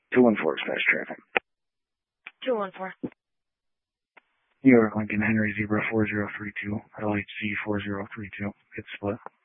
214 fast traffic. 214. New York Lincoln Henry Zebra 4032, LHC 4032. It's split.